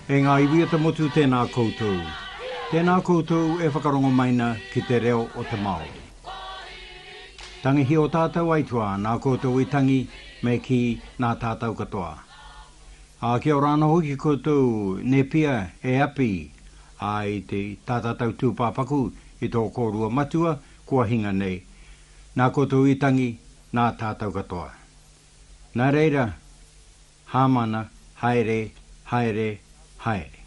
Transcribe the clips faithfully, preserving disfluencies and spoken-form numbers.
E ngā iwi te motu tēnā koutou. Tēnā koutou e whakarongo maina ki te reo o te Māori. Tangihi o tātou aitua, nā koutou i tangi me ki nā tātou katoa. A kia ora ana hoki koutou ne pia e api ai te tātātou tūpāpaku i tō kōrua matua kua hinga nei. Nā koutou i tangi nā tātou katoa. Nā reira, hāmana, haere, haere, haere.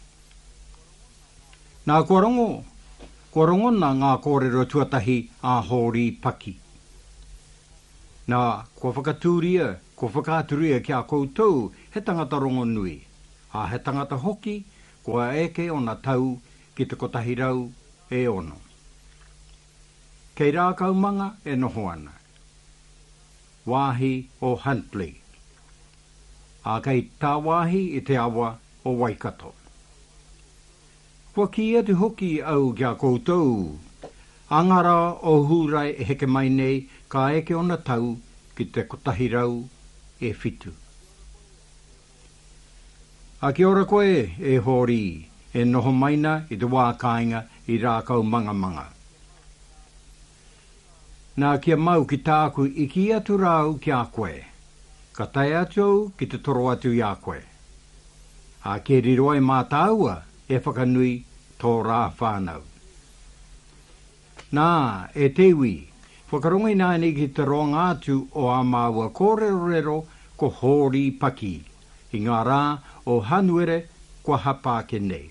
Nā kua rongo, kua rongo nā ngā kōrero tuatahi a hōri paki. Nā kua whakatūria, kua whakāturia ki a koutou he tangata rongo nui. A he tangata hoki, kua eke o na tau ki te kotahi rau e ono. Kei rā kaumanga e noho ana. Wāhi o Huntley. A kei tā wāhi i te awa o Waikato. Kua ki atu hoki au ki a koutou. Angara o hūrai e heke mai nei ka eke o na tau ki te kotahi rau e whitu. A ki ora koe e hori e noho maina i te wā kāinga i rākau manga manga. Nā kia mau ki tāku i ki atu rau ki a koe. Ka tai atu ki te toro atu i a koe. A ke riroa i mātaua e whakanui tō rā whānau. Nā, e tewi, whakarongi nāni ki te ronga atu o a māua kōrero ko hōri paki. I ngā rā o hanuere kua hapa ke nei.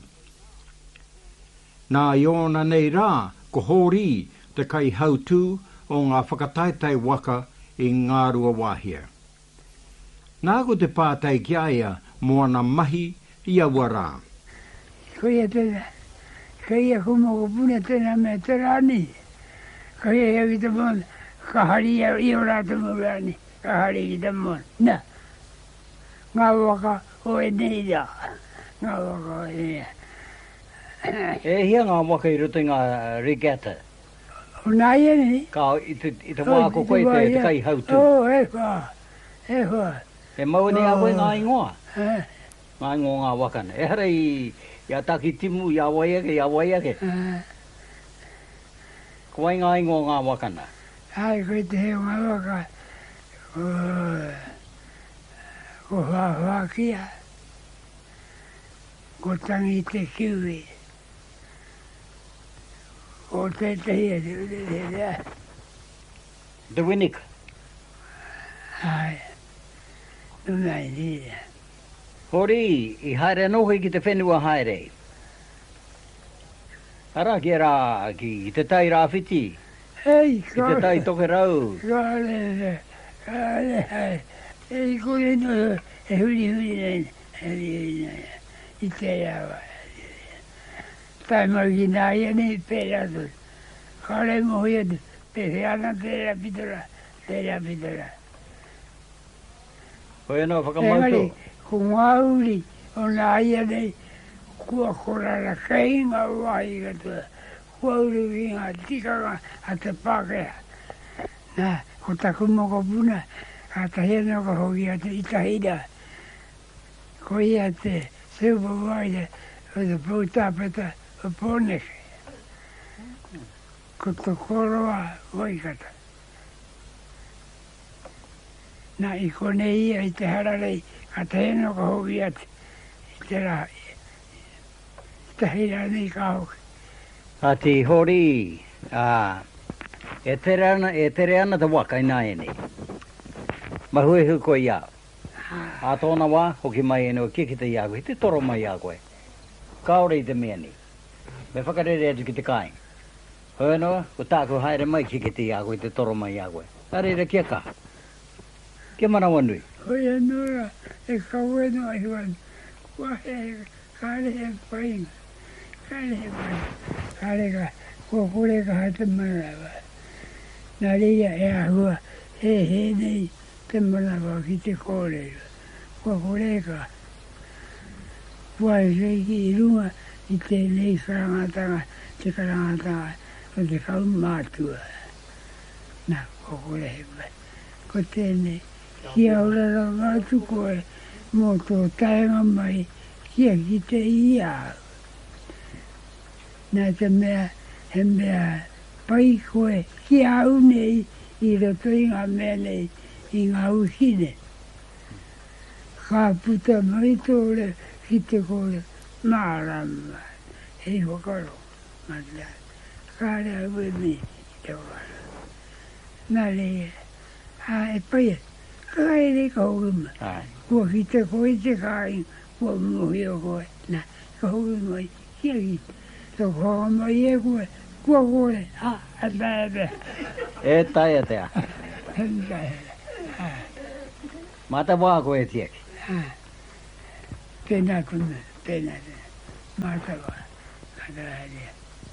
Nā iona nei rā ko hōri te kai hautū o ngā whakataitai waka i ngā rua wāhia. Nā ko te pātai ki aia moana mahi i aua rā. Koia tēnā, koia kumoko pune tēnā me te rāni. Koia ia ki te mona, ka hari i o rā te murani, ka hari ki te mona. Nā, ngā waka o e nei rā, ngā waka o e nei. E hia ngā waka i roto ngā regatta. O nā ia nei. Ka i te, i te wā ko koe te, te kai hautū. O, e wha, e wha. E mau nei a koe ngā ingoa. E. Ngā ingoa ngā wakana. E hara i, i a taki timu, i a waiake, i a waiake. E. Kawai ngā ingoa ngā wakana. Ai, koe te heo ngā waka. O, ko wha wha kia. Ko tangi te kiwi. O te te hia te te te te. Te winika. Ai, nu nai ni. Hori, i haere nohi ki te whenua haere. Ara ki rā, ki te tai rā whiti. Hei, Ki te tai toke rau. Kale, kale, hei. Hei, kore no, e huri huri nei, huri huri nei. I te awa. Tai mau ki nā ia nei pēra tu. Kare mohi atu, pēre ana tērā pitora, tērā pitora. Hoi anō whakamautu. Ko ngā uri o nā ia nei, kua korara kei ngā wahi katua. Kua uri ki ngā tikanga a te pākea. Nā, ko taku moko puna, a tahiano ka hoki a te itahida. Ko ia te seupa waida o te pūtāpeta o pōneke. Ko te koroa waikata. Nā, i kone ia i te hararei, a tahiano ka hoki a te, i te rā. Tahira nei ka hoki. A te hori, a, e tere ana, e tere ana te waka i nā e nei. Mahui hu koe iau. A tōna wā, hoki mai ene o kiki te iau, he te toro mai iau koe. Kaore i te mea ni. Me whakarere atu ki te kāinga. Hoi anō, ko tāku haere mai kiki te iau koe, te toro mai iau koe. Arere kia ka. Kia manawa nui. Hoi anōra, e kaweno ai wan. Kua he, kāre he painga. Kāre he painga. Kāre ka, kua kore ka hata manawa. Nā reia e ahua, he he nei te manawa ki te kōrero. Kua kore ka. Kua e reiki i runga i te nei karangatanga, te karangatanga, o te kau mātua. Nā, kua kore he pai. Ko tēnei. Kia ora ngātu koe mō tō taenga mai kia ki te ia. Nā te mea, he mea pai koe ki au nei i roto i ngā mea nei i ngā usine. Ka puta mai tōre ki te kore mārama. Hei wakaro, mata. Ka rea ue mi i te wakaro. Nā rea, a e pai, ka e re ka huruma. Kua ki te koe te kāing, kua muhi o koe. Nā, ka huruma i kia ki. Tō kua mai e koe, kua kore, a, a tae te. E tae te a. He tae. Mata wā koe e tieki. Pena kuna, pena te. Mata wā, mata wā rea.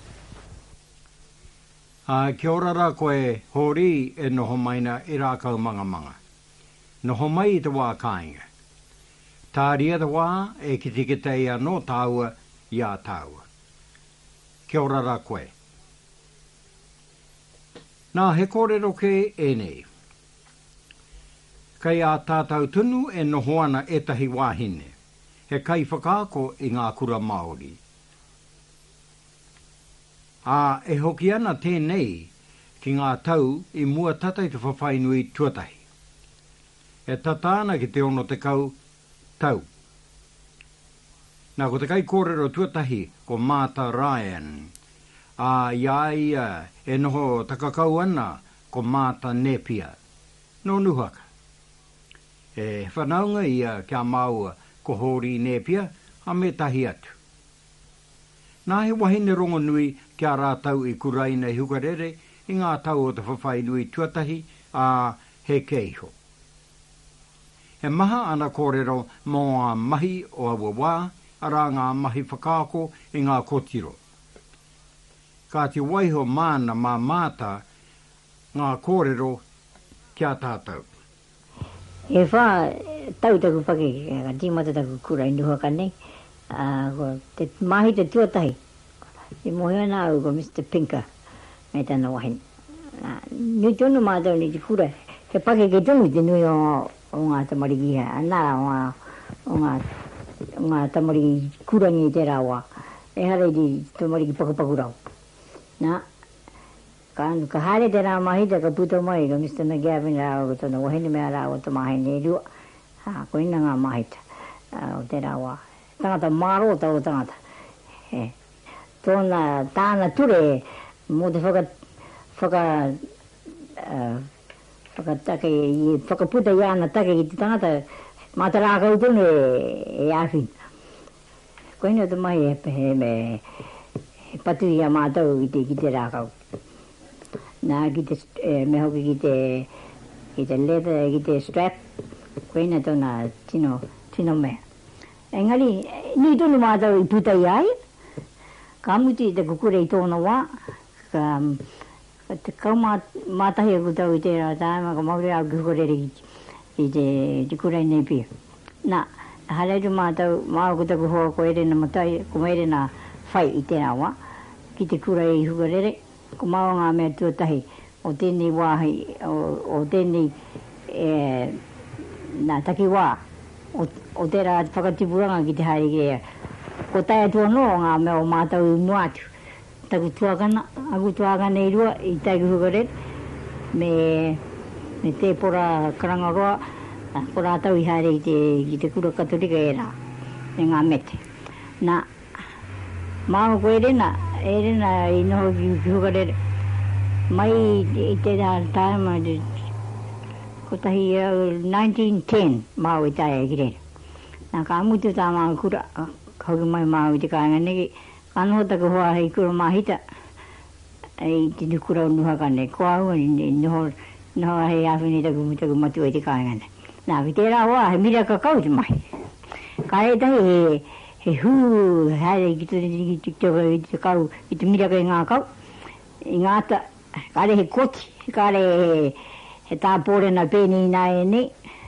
A kia ora rā koe hori e noho maina i rākau manga manga. Noho mai i te wā kāinga. Tā ria te wā e ki tike te ia no tāua i a tāua. Kia ora rā koe. Nā he kōrero ke e nei. Kai a tātau tunu e noho ana e tahi wāhine. He kai whakaako i ngā kura Māori. A e hoki ana tēnei ki ngā tau i mua tatai te whawhainui tuatahi. E tatāna ki te ono te kau tau. Nā ko te kai kōrero tuatahi ko Martha Ryan. A iaia e noho takakau ana ko Martha Napier. No nuhaka. E whanaunga ia kia maua ko Hori Napier a me tahi atu. Nā he wahine rongo nui kia rātau i kuraina i hukarere i ngā tau o te whawhai nui tuatahi a he keiho. He maha ana kōrero mō ngā mahi o awa wā, ara ngā mahi whakaako i ngā kotiro. Ka te waiho māna mā māta ngā kōrero kia tātau. E whā tau taku pake, ka tīmata taku kurai nuhaka nei, te mahi te tuatahi. I mohi ana au ko Mister Pinker, me tana wahine. Nui tonu mātau ni te kura, he pake ke tonu te nui o, o ngā tamariki ha, nā o ngā, o ngā, o ngā tamariki kurangi i te rāua. E hare di tamariki pakapaku rau. Nā, ka, ka hare te rā mahi te ka puta mai, ka Mister McGavin rāua ko tana wahine mea rāua ta mahi ne rua. Ha, ko ina ngā mahi ta, o te rāua. Tangata maro tau tangata. He. Tōna tāna ture mō te whaka, whaka, uh, whakatake, i whakaputa i ana take ki te tangata, māta rākau tonu e, e āwhin. Koina o te mai e, he me he patu i a mātau i te, ki te rākau. Nā ki te, e, me hoki ki te, ki te leather, ki te strap, koina tōna tino, tino mea. Engari, ni tonu mātau i puta i ai, ka muti te kukure i tōna wā, ka, ka te kau mā, mātahi aku tau i tērā tāma, ka mauri au kukurere i, i te, te kurei nei pia. Nā, hareitu mātau, māu ku taku hoa ko ere na matai, ko ere na whai i tērā wā, ki te kurei i hukarere, ko māu ngā mea tuatahi, o tēnei wāhi, o, o tēnei, e, nā, taki wā, o, o tērā whakatipuranga ki te haere kia. Ko tae atua no ngā mea o mātau i nuatu. Taku tuakana, aku tuakana i rua i taiku hukaret, me, me te pora karangaroa, ko rātau i haere i te, i te kura katorika e rā, e ngā mete. Nā, māu ko e rena, e rena i noho ki hukaret, mai i te rā tāma, ko tahi uh, nineteen ten māu i tae ki rena. Nā ka amutu tā māu kura, kauki mai māu i te kāinga negi, ka noho taku hoa hei kura mahita, i te nukura o nuhaka nei, ko au ni noho, noho hei awhini taku mutaku matu i te kāinga nei. Nā, ki tērā hoa, he mira ka kau te mai. Ka e tahi he, he hū, haere ki te tōka i te kau, i te mira ka i ngā kau, i ngā ta, ka re he koti, ka re he, he tā pōrena pēni i nā e nei,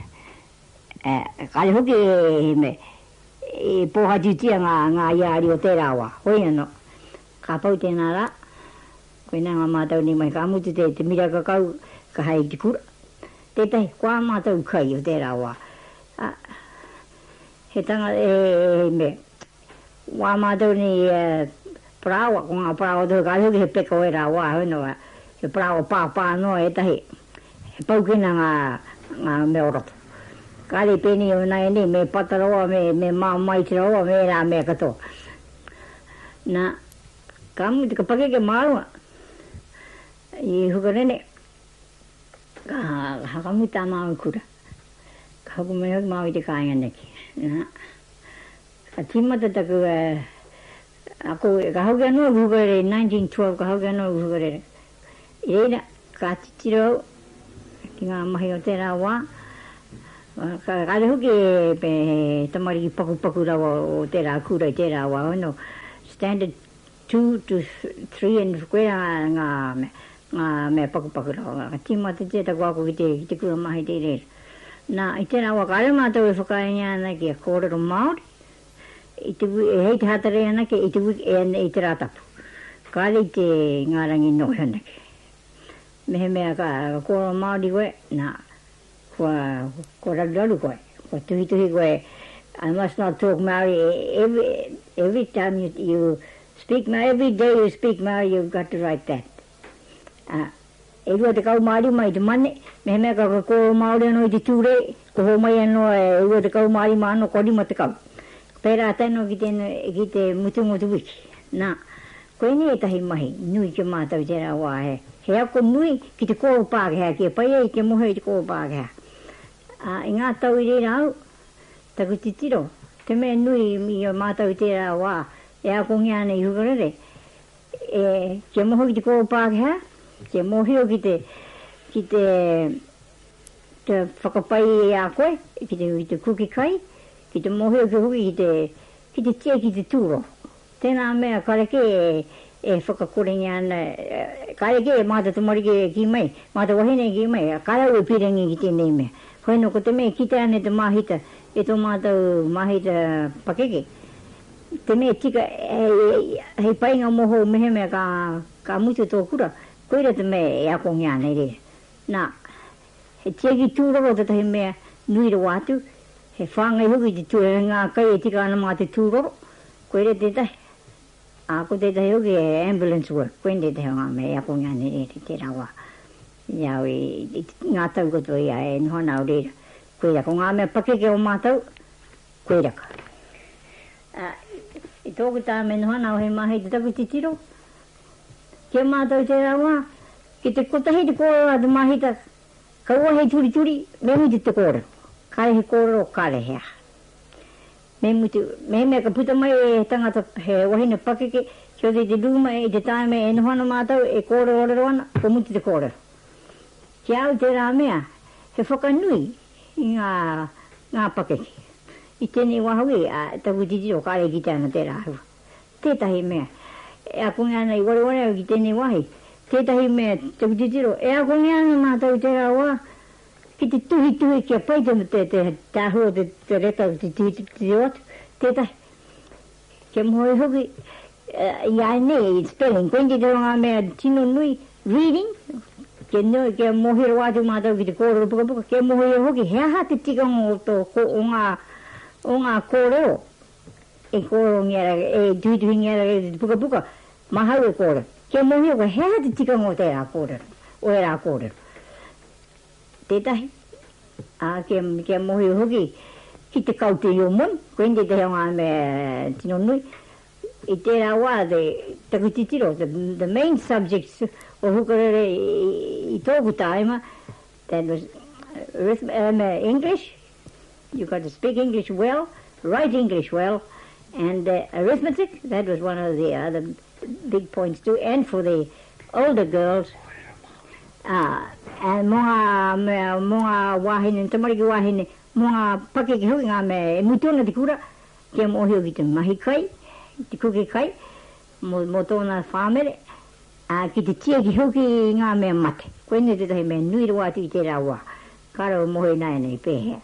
ka re hoki he me, e pōhatitia ngā, ngā iari o tērā wā. Hoi anō, ka pau tēnā rā, koe nā ngā mātau ni mai, ka amutu te, te mira ka kau, ka hei te kura. Tētai, kua mātau kai o tērā wā. he tanga e me wa ma do ni prawa ko nga prawa do ka he peko era wa no he prawa pa pa no e tahi he paukina nga nga me oro kali peni o nai ni me pataro me me ma mai tro me ra me kato na kam te kapake ke malu i hukarene ka hakamita ma kura ka me ma ite kaya neki na atimata ta ko ako ka hoga no hukare nineteen twelve ka hoga no hukare ina ka tiro tinga mai o te rawa ka ka huke pe tamari paku paku ra o te ra kura te rawa no standard two to three and square nga nga me paku paku ra tima te te ta ko ko te te ku mai te re na ite na wa kale ma te whakainia na ki a kōrero Māori ite hei te hatare ana ke ite wiki e ane i te rātapu kale i te ngārangi nohi ana ke mehe mea ka kōrero Māori koe na kua kua raruraru koe kua tuhi tuhi koe I must not talk Māori every, every time you, you speak Māori every day you speak Māori you've got to write that uh, e rua te kau Māori mai te mane, mehe mea ka ko Māori anō i te tūre, ko ho mai anō e rua te kau Māori ma anō kori ma te kau. Pērā tēnō ki te, ki te mutungotu wiki. Nā, koe ni e tahi mahi, nui ke mātau te rā wā he. He ako nui ki te kōo pākehā, ki e pai e ke mohe i te kōo pākehā. Uh, I ngā tau i reira au, taku te tiro, te mea nui i o mātau te rā wā, e ako ngiane i hukarere, e ke mohe i te kōo pākehā, ke mohio ki te ki te te whakapai a koe ki te, ki te kuki kai ki te mohio ki hui ki te ki te tia ki te tūro tēnā mea kareke e, e whakakorengi ana kareke e māta te marike ki mai māta wahine ki mai karau e pirengi ki tēnei mea koe no ko te mea ki te ane te mahita e tō mātau mahita pakeke te mea tika hei he painga moho mehe mea ka, ka mutu tō kura koira te mea e ako ngā nei re. Nā, he tiaki tūroro te tahi mea nui ra wātu, he whāngai huki te tūroro, ngā kai e tika ana mā te tūroro, koira te tahi. Ako te tahi huki e ambulance work, koe te tahi ngā mea e ako ngā nei re te rawa. Iau i ngā tau koto ia e nhona o reira. Koira ko ngā mea pakeke o mātau, koira ka. I tōku tā me nhona o he mahi te taku te tiro, ke mātau te rawa, ki te kotahi te kōrero te mahita, ka ua hei turi turi, me muti te kōrero. Kare he kōrero, kare hea. Me muti, me mea ka puta mai e tangata he wahine pakeke, ki o te te luma e te taime e nohana mātau e kōrero orero ana, ko muti te kōrero. Ki au te rā mea, he whakanui i ngā, ngā pakeke. I tēnei wahui, a taku titiro kare ki te ana te rā hua. Tētahi mea. E ako ngana i wale wale au ki tēnei wahi, tētahi mea taku titiro, e ako ngana mātau te rā wā, ki te tuhi tuhi kia pai te te te tāhua te te reta te tuhi tuhi atu, tētahi. Kia mohoi hoki, i ai nei, spelling, koendi te ronga mea tino nui, reading, kia nui, kia mohiro atu mātau ki te kōrero puka puka, kia mohoi hoki, hea ha te tika ngō tō o ngā, o ngā kōrero, e kōrero ngiara, e tuhi tuhi ngiara e puka puka, mahau e kōrero. Kia mohio ka hea te tika ngō te rā kōrero, o e rā kōrero. Tētahi, a kia, kia mohio hoki, ki te kaute i o mon, koendi te hea ngā me tino nui, i te rā wā, taku titiro, the, the main subjects o hukarere i, i tōku tāima, that was um, English, you got to speak English well, write English well, and uh, arithmetic, that was one of the other big points too, and for the older girls, uh, and mga, mga wahine, tamariki wahine, mga pakeke hui ngā me mutuna te kura, kia mohio ki te mahi kai, te kuke kai, mo, mo tōna whāmere, uh, ki te tia ki hoki ngā mea mate. Koene te tahi mea nui rā wātu i te rā wā, karo mohe nai nei pēhea.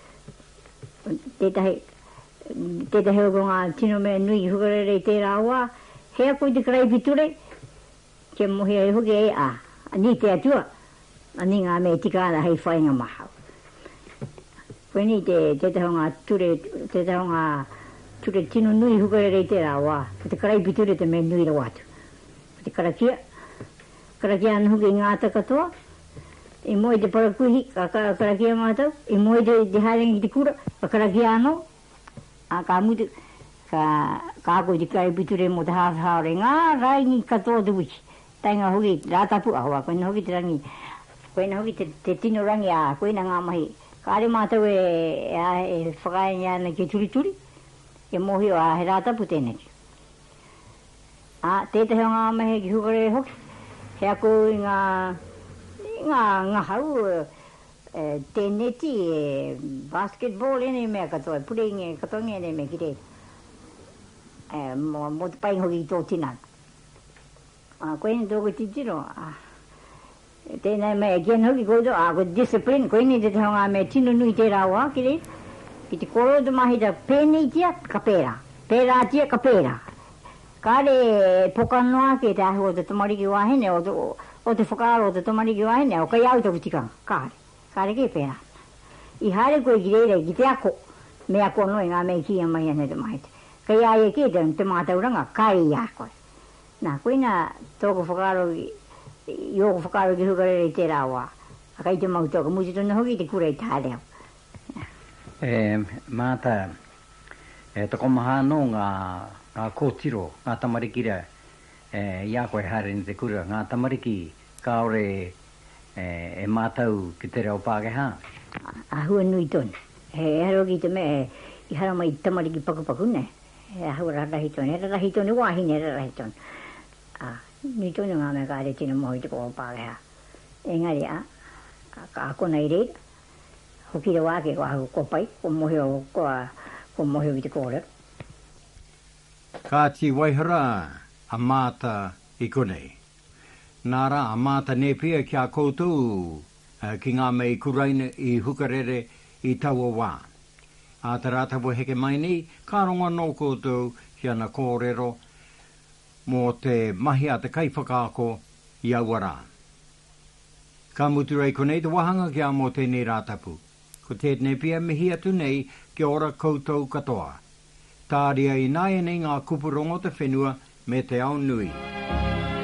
Te tahi, te tahi o ngā tino mea nui hukarere i te rā wā, hea koe te karai piture, kia mohe ai hoki e a, a ni te atua, a ni ngā mea tika ana hei whainga mahau. koe ni te te te honga ture te te honga ture tino nui hukare rei te rawa te karaipi ture te me nui rawa atu te karakia karakia anu huki ngāta katoa i moe te parakuhi ka karakia mātau i moe te te haerengi te kura ka karakia anō a ka mutu ka ka koe te karaipi ture mo te haore ngā raingi katoa te wiki tainga huki rātapu ahua koe na huki te rangi koe na hoki te, te tino rangi a koe na ngā mahi. Ka are mātou e, e, e whakae ana ke turi turi. E mohi o a he rātapu tēnei. A tētahi o ngā mahi ki hukare hoki. He ako i ngā, i ngā, ngā haru e, te neti e basketball ene mea katoa. Pure inge katoa nge ene mea ki te. E, mo, mo te pai hoki i tō tina. A koe ni tōko titiro. A tēnei mea kian hoki koe tō, a koe discipline, koe ni te taonga mea tino nui te rawa, ki re, ki te koro tu mahi ta pēnei tia, ka pēra, pēra tia, ka pēra. Ka re pokanoa ke te ahu o te tamariki wahene, o te, o te whakaaro o te tamariki wahene, o kai au taku tikanga, ka re, ka re ke pēra. I haere koe ki reire, ki te ako, mea kono i ngā mea kia mai ane te mahi te. Kai ae ke te, te mātauranga, kai i a koe. Nā, koe nā tōku whakaaro i oko whakaro ki hukare rei te rawa. A kai te mautoka, musi tōna hoki te kura i tā reo. E, māta, e toko maha no ngā, ngā kōtiro, ngā tamariki rea, e, ia koe haere ni te kura, ngā tamariki kaore e, e mātau ki te reo Pākehā. A hua nui tōni. He haro ki te me, i hara mai tamariki paku paku ne. He hua rarahi tōni, he rarahi tōni, wahine rarahi tōni. A, ni tōni ngā mea kāre tino mohi te kō Pākehā. Engari a, ka ako nei reira. Hoki te wāke ko ahu ko pai, ko mohi o, ko, ko mohi o i te kōrero. Ka ti waihara a māta i konei. Nāra a māta nepia ki a koutou uh, ki ngā mei kuraina i hukarere i taua wā. A te rātapu heke mai ni, ka ronga no koutou ki ana kōrero mō te mahi a te kaiwhakaako i auara. Ka mutu rei konei te wahanga ki a mō tēnei rātapu. Ko tēnei pia mihi atu nei ki ora koutou katoa. Tāria i nai nei ngā kupurongo te whenua me te ao nui.